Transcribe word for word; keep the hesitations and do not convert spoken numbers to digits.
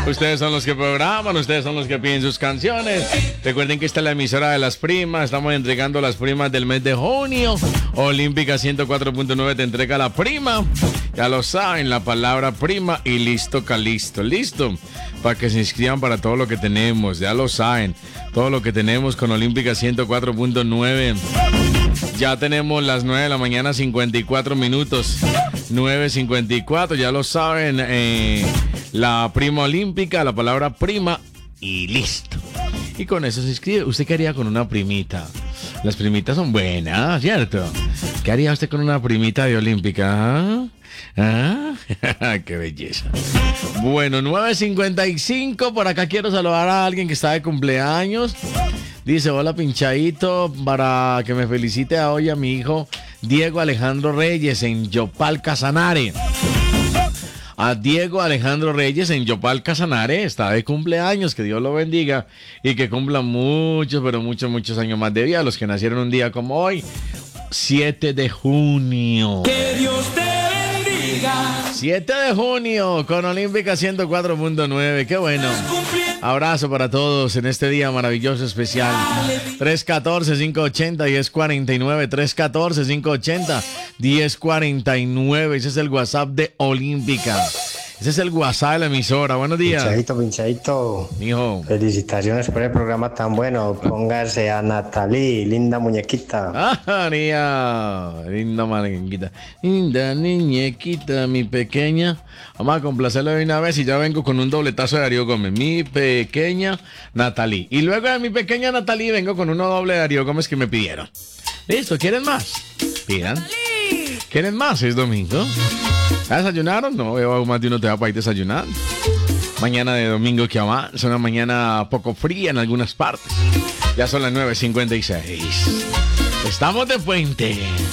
Ustedes son los que programan, ustedes son los que piden sus canciones. Recuerden que esta es la emisora de las primas. Estamos entregando las primas del mes de junio. Olímpica ciento cuatro punto nueve te entrega la prima. Ya lo saben, la palabra prima y listo, calisto. Listo. Para que se inscriban para todo lo que tenemos. Ya lo saben. Todo lo que tenemos con Olímpica ciento cuatro punto nueve. Ya tenemos las nueve de la mañana, cincuenta y cuatro minutos. nueve cincuenta y cuatro, ya lo saben. Eh, la prima olímpica, la palabra prima y listo. Y con eso se inscribe. ¿Usted qué haría con una primita? Las primitas son buenas, ¿cierto? ¿Qué haría usted con una primita de olímpica? ¿Ah? ¿Ah? ¡Qué belleza! Bueno, nueve cincuenta y cinco. Por acá quiero saludar a alguien que está de cumpleaños. Dice, hola pinchadito, para que me felicite a hoy a mi hijo Diego Alejandro Reyes en Yopal Casanare. A Diego Alejandro Reyes en Yopal Casanare está de cumpleaños, que Dios lo bendiga y que cumpla muchos, pero muchos, muchos años más de vida. Los que nacieron un día como hoy, siete de junio. Que Dios te bendiga. siete de junio con Olímpica ciento cuatro punto nueve. Qué bueno. Abrazo para todos en este día maravilloso especial. tres uno cuatro, cinco ocho cero, uno cero cuatro nueve. tres uno cuatro, cinco ocho cero, uno cero cuatro nueve. Ese es el WhatsApp de Olímpica. Ese es el WhatsApp de la emisora. Buenos días. Pinchadito, pinchadito. Mijo. Felicitaciones por el programa tan bueno. Póngase a Natalie, linda muñequita. Ah, María. Linda muñequita. Linda niñequita, mi pequeña. Vamos a complacerle de una vez y ya vengo con un dobletazo de Darío Gómez. Mi pequeña Natalie. Y luego de mi pequeña Natalie vengo con uno doble de Darío Gómez que me pidieron. Listo, ¿quieren más? Pidan. ¿Quieren más? Es domingo. ¿Ya desayunaron? No, veo más de uno te va para ir desayunar. Mañana de domingo que avanza, una mañana poco fría en algunas partes. Ya son las nueve cincuenta y seis. Estamos de puente.